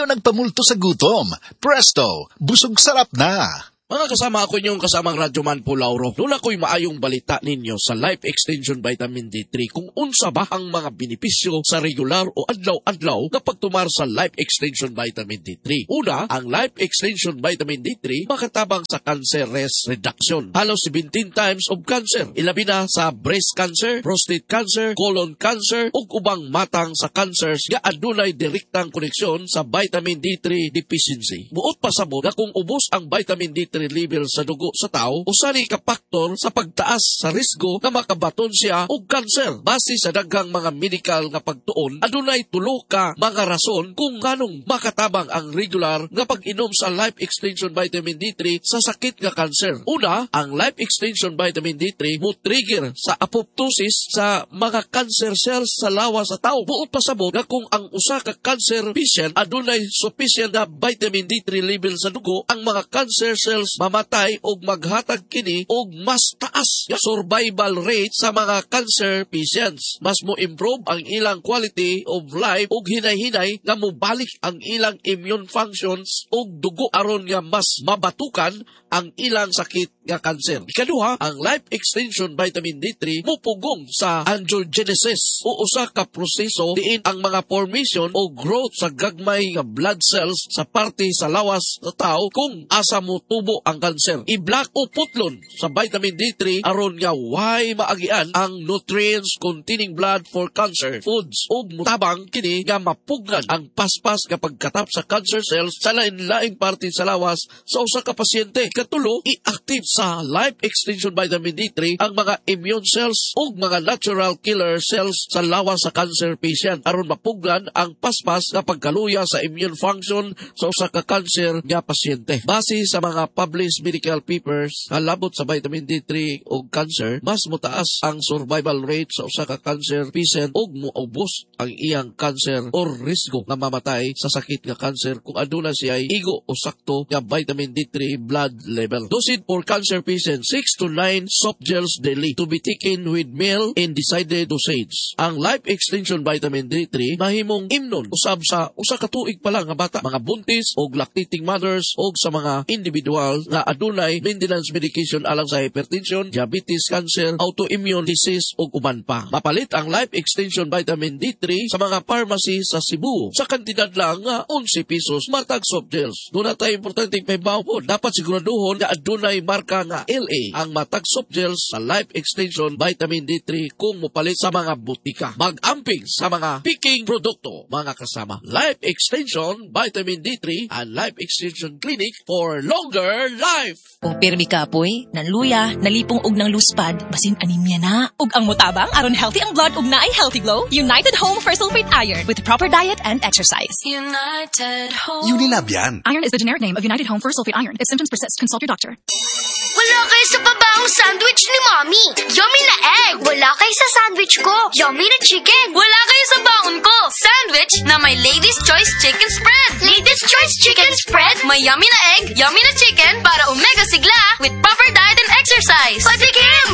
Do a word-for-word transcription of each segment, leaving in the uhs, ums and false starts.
Ayaw nagpamulto sa gutom. Presto, busog sarap na. Mga kasama, ako inyong kasamang Radyoman po Lauro. Doon ako'y maayong balita ninyo sa Life Extension Vitamin D three kung unsa ba ang mga benepisyo sa regular o adlaw-adlaw na pagtumar sa Life Extension Vitamin D three. Una, ang Life Extension Vitamin D three makatabang sa cancer risk reduction. Halos seventeen times of cancer. Ilabi na sa breast cancer, prostate cancer, colon cancer, ug ubang matang sa cancers nga adunay direktang koneksyon sa vitamin D three deficiency. Buot pasabot na kung ubos ang vitamin D three level sa dugo sa tao, usani ka faktor sa pagtaas sa risgo na makabaton siya og kanser. Base sa daghang mga medical nga pagtuon, adunay tulo ka mga rason kung nganong makatabang ang regular nga pag-inom sa Life Extension Vitamin D three sa sakit nga kanser. Una, ang Life Extension Vitamin D three mo trigger sa apoptosis sa mga cancer cells sa lawas sa tao. Buot pasabot nga kung ang usa ka cancer patient adunay sufficient na vitamin D three level sa dugo, ang mga cancer cells mamatay og maghatag kini og mas taas nga survival rate sa mga cancer patients. Mas mo improve ang ilang quality of life og hinay-hinay nga mobalik ang ilang immune functions og dugo aron nga mas mabatukan ang ilang sakit nga cancer. Ikaduha, ang Life Extension Vitamin D three mupugong sa angiogenesis o usa ka proseso diin ang mga formation o growth sa gagmay nga blood cells sa parte sa lawas sa tao kung asa mo tubo ang kanser. I-block o putlon sa vitamin D three aron nga way maagian ang nutrients containing blood for cancer foods ug mutabang kini nga mapugnan ang paspas kapag katap sa cancer cells sa lain-laing parte sa lawas sa usa ka pasyente. Katulo, i-active sa Life Extension Vitamin D three ang mga immune cells ug mga natural killer cells sa lawas sa cancer patient aron mapugnan ang paspas nga pagkaluya sa immune function sa usa ka cancer nga pasyente. Base sa mga published medical papers, halabot sa vitamin D three ug cancer, mas mutaas ang survival rate sa usa ka cancer patient ug moubos ang iyang cancer or risgo na mamatay sa sakit nga cancer kung aduna siya igo o sakto nga vitamin D three blood level. Dosage for cancer patients, six to nine soft gels daily to be taken with meal in decided dosage. Ang Life Extension Vitamin D three mahimong imnon usab sa usa ka tuig pa lang nga bata, mga buntis ug lactating mothers ug sa mga individual nga adunay maintenance medication alang sa hypertension, diabetes, cancer, autoimmune disease ug uban pa. Mapalit ang Life Extension Vitamin D three sa mga pharmacy sa Cebu sa kantidad lang nga eleven pesos matag soft gels. Doon na tayo importante pahibaw po. Dapat siguraduhon nga adunay marka nga L A ang matag soft gels sa Life Extension Vitamin D three kung mopalit sa mga butika. Mag-amping sa mga picking produkto, mga kasama. Life Extension Vitamin D three and Life Extension Clinic for longer life. Kung pirmi ka apoy, nanluya, nalipong og ng luspad, basin anemia na. Ug ang mutabang aron healthy ang blood ug naay healthy glow, United Home for Sulfate Iron with proper diet and exercise. United Home. Unilab yan. Iron is the generic name of United Home for Sulfate Iron. If symptoms persist, consult your doctor. Wala kayo sa pabawang sandwich ni Mommy. Yummy na egg. Wala kayo sa sandwich ko. Yummy na chicken. Wala kayo sa baon ko. Sandwich na may Lady's Choice Chicken Spread. Lady's Choice Chicken Spread? May yummy na egg, yummy na chicken para omega sigla with proper diet and exercise. Patikim!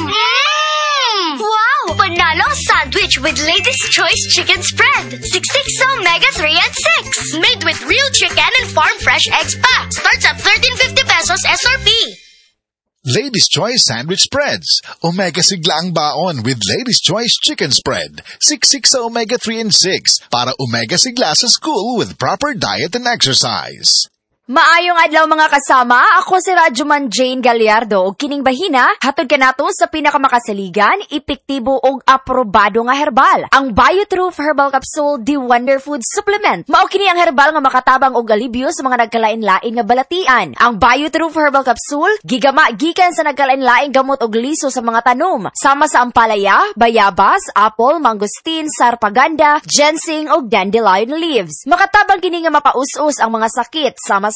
Mmm! Wow! Panalong sandwich with Lady's Choice Chicken Spread. sixty-six omega three and six. Made with real chicken and farm fresh eggs pa. Starts at thirteen fifty pesos S R P. Ladies' Choice Sandwich Spreads. Omega sigla ang baon with Ladies' Choice Chicken Spread. sixty-six sa omega three and six para omega sigla sa school with proper diet and exercise. Maayong adlaw mga kasama, ako si Radyoman Jane Gallardo ug kining bahina hatod kanato sa pinakamakasaligan, epektibo ug aprobado nga herbal, ang Biotroof Herbal Capsule The Wonder Food Supplement. Mao kini ang herbal nga makatabang og alibyo sa mga nagkalain-lain nga balatian. Ang Biotroof Herbal Capsule gigama gikan sa nagkalain-laing gamot og liso sa mga tanom, sama sa ampalaya, bayabas, apple, mangosteen, sarpaganda, ginseng ug dandelion leaves. Makatabang kini nga mapaus-us ang mga sakit sama sa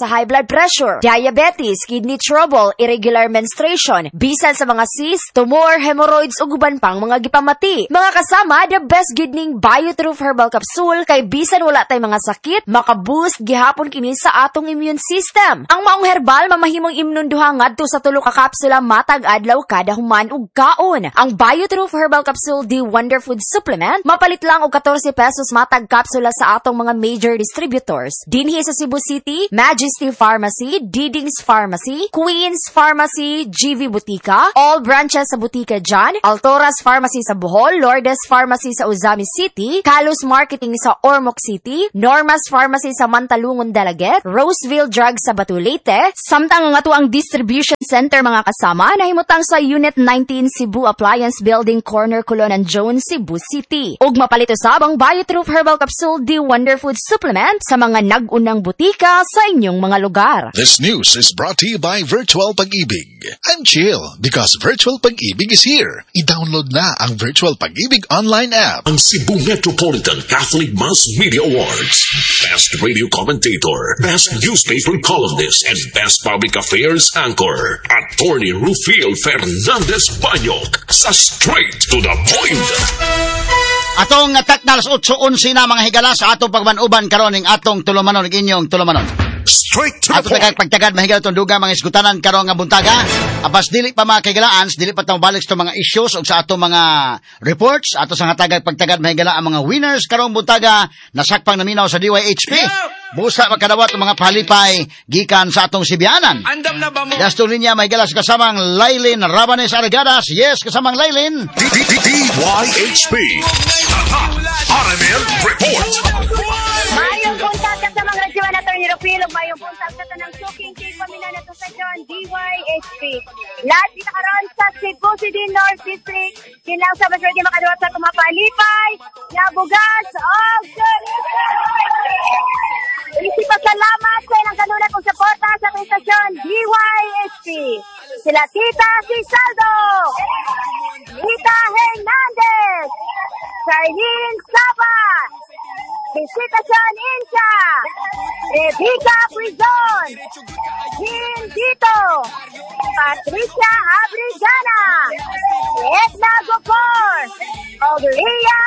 sa high blood pressure, diabetes, kidney trouble, irregular menstruation, bisan sa mga cyst, tumor, hemorrhoids ug uban pang mga gipamati. Mga kasama, the best good ning BioTruth Herbal Capsule kay bisan wala tay mga sakit, makaboost gihapon kini sa atong immune system. Ang maong herbal mamahimong imnon duha ngadto sa tulo ka kapsula matag adlaw kada human ug kaon. Ang BioTruth Herbal Capsule The Wonder Food Supplement mapalit lang og fourteen pesos matag kapsula sa atong mga major distributors. Dinhi sa Cebu City, Majesty Pharmacy, Diding's Pharmacy, Queen's Pharmacy, G V Butika, all branches sa Butika John, Altoras Pharmacy sa Bohol, Lourdes Pharmacy sa Uzami City, Kalos Marketing sa Ormoc City, Normas Pharmacy sa Mantalungon Dalaget, Roseville Drug sa Batulete, samtang ang ato ang distribution center mga kasama nahimutang sa Unit nineteen Cebu Appliance Building Corner Colonan Jones, Cebu City. Ug mapalit usab ang BioTruth Herbal Capsule The Wonder Food Supplement sa mga nag-unang butika sa inyong mga lugar. This news is brought to you by Virtual Pag-ibig. I'm chill because Virtual Pag-ibig is here. I-download na ang Virtual Pag-ibig online app. Ang Cebu Metropolitan Catholic Mass Media Awards. Best Radio Commentator, Best Newspaper Columnist, and Best Public Affairs Anchor. Attorney Rufil Fernandez Banyok sa Straight to the Point. Atong takna alas eight eleven na mga higala sa atong pagmanuban karon ning atong tulumanon ning inyong tulumanon. Straight to the Ato point. pagtagad mahigala itong duga mga isgutanan karon nga buntaga. Apas dili pa mga kaigalaan, dili pa tamo balik sa mga issues o sa atong mga reports. Ato sa hatagag pagtagad mahigala ang mga winners karong buntaga nasakpang naminaw sa D Y H P. Busa makadawat ang mga palipay gikan sa atong Sibianan. Andam na ba mo? Gastong linya mahigala sa kasamang Lailin Rabanes Argadas. Yes, kasamang Lailin. D Y H P. R M L Report. Mayong buntag ka sa mga radyoan na Attorney Rufilo. Mayong buntag ka sa ng suking kay pamilya na sa John D Y H P. Lahat kita karon sa Cebu City North District. Kinlang sa Basur di makadawat sa kumapalipay, nabugas, o Isipasalamat sa ilang kanunat kong suporta sa prestasyon D Y H P. Sila Tita Cisaldo, Tita Hernandez, Charlene Saba, Visitacion Incha, Rebecca Quizon, Jean Dito, Patricia Abrigana, Edna Gopor, Oglia